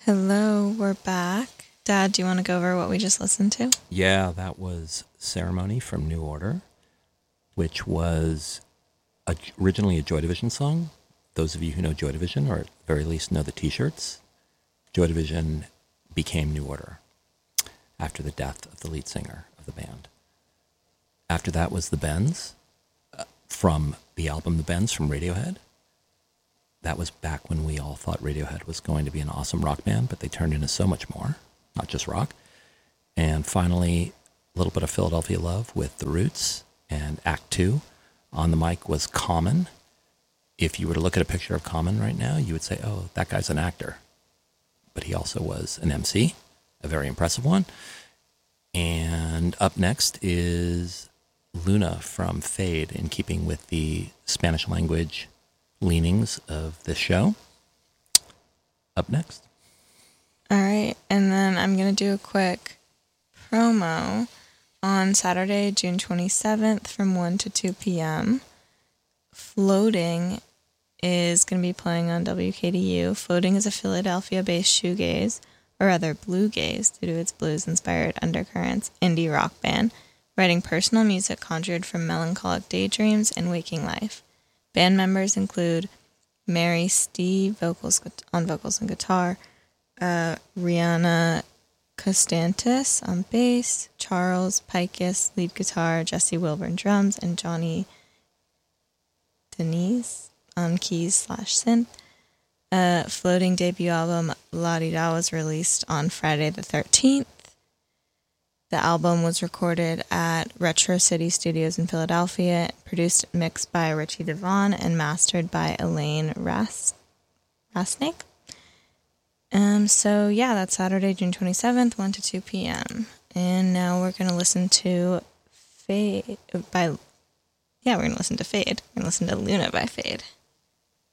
Hello, we're back. Dad, do you want to go over what we just listened to? Yeah, that was Ceremony from New Order, which was originally a Joy Division song. Those of you who know Joy Division, or at the very least know the t-shirts, Joy Division became New Order after the death of the lead singer of the band. After that was The Bends, from the album The Bends from Radiohead. That was back when we all thought Radiohead was going to be an awesome rock band, but they turned into so much more, not just rock. And finally, a little bit of Philadelphia Love with The Roots, and Act 2. On the mic was Common. If you were to look at a picture of Common right now, you would say, oh, that guy's an actor. But he also was an MC, a very impressive one. And up next is Luna from Fade, in keeping with the Spanish language leanings of this show. Up next. All right, and then I'm going to do a quick promo. On Saturday, June 27th from 1 to 2 p.m., Floating is going to be playing on WKDU. Floating is a Philadelphia-based shoegaze, or rather bluegaze, due to its blues-inspired undercurrents, indie rock band, writing personal music conjured from melancholic daydreams and waking life. Band members include Mary Steve on vocals and guitar, Rihanna Costantis on bass, Charles Pikus lead guitar, Jesse Wilburn drums, and Johnny Denise on keys/synth. Floating debut album La Di Da was released on Friday the 13th. The album was recorded at Retro City Studios in Philadelphia, produced and mixed by Richie Devon, and mastered by Elaine Rasnick. So yeah, that's Saturday, June 27th, 1 to 2 p.m. And now we're going to listen to Fade. We're going to listen to Fade. We're going to listen to Luna by Fade.